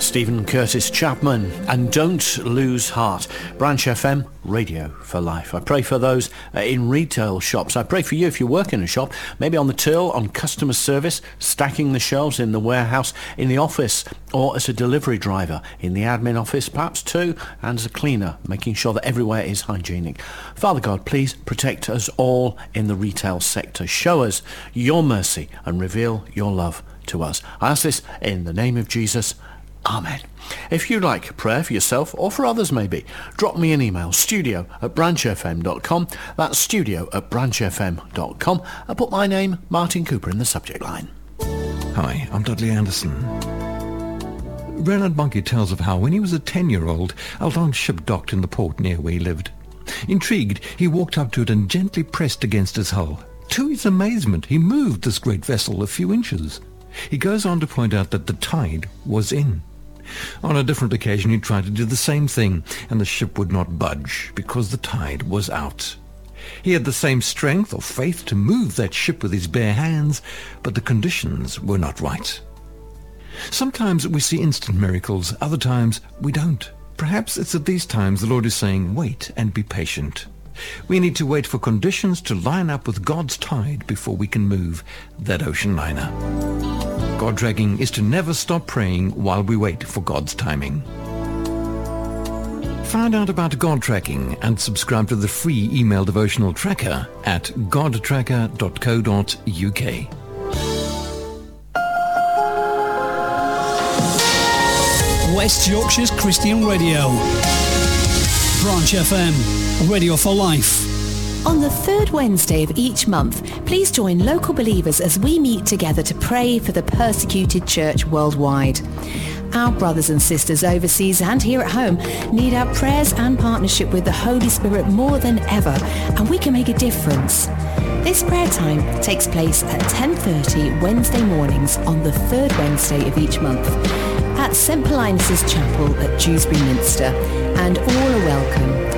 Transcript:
Stephen Curtis Chapman, and Don't Lose Heart. Branch FM, radio for life. I pray for those in retail shops. I pray for you if you work in a shop, maybe on the till, on customer service, stacking the shelves in the warehouse, in the office, or as a delivery driver, in the admin office perhaps too, and as a cleaner, making sure that everywhere is hygienic. Father God, please protect us all in the retail sector. Show us your mercy and reveal your love to us. I ask this in the name of Jesus. Amen. If you'd like prayer for yourself or for others maybe, drop me an email, studio@branchfm.com. That's studio@branchfm.com. And put my name, Martin Cooper, in the subject line. Hi, I'm Dudley Anderson. Reinhard Bonnke tells of how when he was a 10-year-old, a large ship docked in the port near where he lived. Intrigued, he walked up to it and gently pressed against its hull. To his amazement, he moved this great vessel a few inches. He goes on to point out that the tide was in. On a different occasion, he tried to do the same thing, and the ship would not budge because the tide was out. He had the same strength or faith to move that ship with his bare hands, but the conditions were not right. Sometimes we see instant miracles, other times we don't. Perhaps it's at these times the Lord is saying, wait and be patient. We need to wait for conditions to line up with God's tide before we can move that ocean liner. God dragging is to never stop praying while we wait for God's timing. Find out about God tracking and subscribe to the free email devotional tracker at godtracker.co.uk. West Yorkshire's Christian Radio. Branch FM, radio for life. On the third Wednesday of each month, please join local believers as we meet together to pray for the persecuted church worldwide. Our brothers and sisters overseas and here at home need our prayers and partnership with the Holy Spirit more than ever, and we can make a difference. This prayer time takes place at 10:30 Wednesday mornings on the third Wednesday of each month at St. Paulinus' Chapel at Dewsbury Minster, and all are welcome.